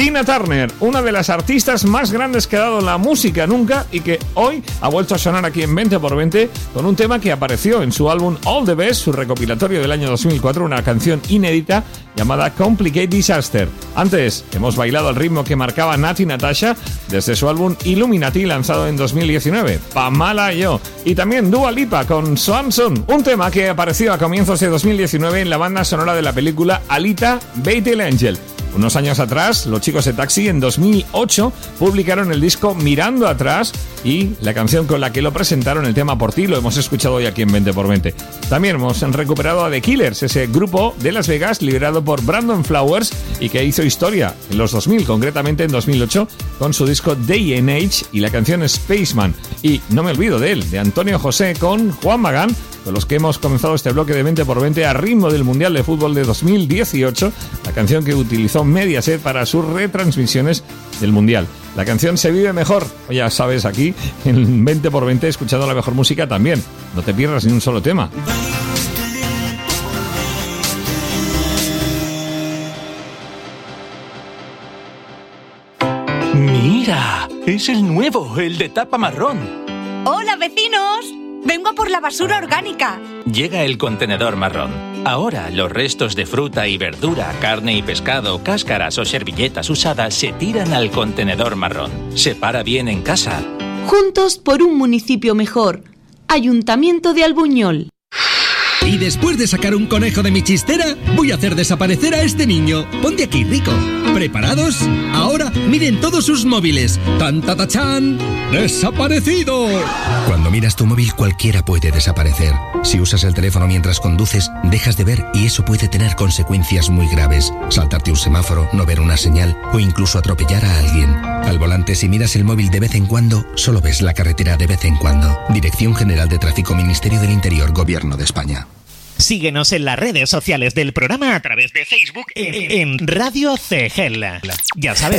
Tina Turner, una de las artistas más grandes que ha dado la música nunca y que hoy ha vuelto a sonar aquí en 20x20 con un tema que apareció en su álbum All the Best, su recopilatorio del año 2004, una canción inédita llamada Complicate Disaster. Antes hemos bailado al ritmo que marcaba Nati Natasha desde su álbum Illuminati, lanzado en 2019, Pa' Mala Yo. Y también Dua Lipa con Swan Song, un tema que apareció a comienzos de 2019 en la banda sonora de la película Alita, Battle Angel. Unos años atrás, los chicos de Taxi, en 2008, publicaron el disco Mirando Atrás y la canción con la que lo presentaron, el tema Por Ti, lo hemos escuchado hoy aquí en 20x20. También hemos recuperado a The Killers, ese grupo de Las Vegas liderado por Brandon Flowers y que hizo historia en los 2000, concretamente en 2008, con su disco Day and Age y la canción Spaceman. Y no me olvido de él, de Antonio José con Juan Magán, con los que hemos comenzado este bloque de 20x20 a ritmo del Mundial de Fútbol de 2018, la canción que utilizó Mediaset para sus retransmisiones del Mundial. La canción Se Vive Mejor, ya sabes, aquí en 20x20 escuchando la mejor música también. No te pierdas ni un solo tema. ¡Mira! Es el nuevo, el de tapa marrón. ¡Hola, vecinos! Vengo a por la basura orgánica. Llega el contenedor marrón. Ahora los restos de fruta y verdura, carne y pescado, cáscaras o servilletas usadas se tiran al contenedor marrón. Separa bien en casa. Juntos por un municipio mejor. Ayuntamiento de Albuñol. Y después de sacar un conejo de mi chistera, voy a hacer desaparecer a este niño. Ponte aquí, Rico. ¿Preparados? Ahora miren todos sus móviles. ¡Tan, ta, ta, chan! ¡Desaparecido! Cuando miras tu móvil, cualquiera puede desaparecer. Si usas el teléfono mientras conduces, dejas de ver y eso puede tener consecuencias muy graves. Saltarte un semáforo, no ver una señal o incluso atropellar a alguien. Al volante, si miras el móvil de vez en cuando, solo ves la carretera de vez en cuando. Dirección General de Tráfico, Ministerio del Interior, Gobierno de España. Síguenos en las redes sociales del programa a través de Facebook en Radio CGEL. Ya sabes.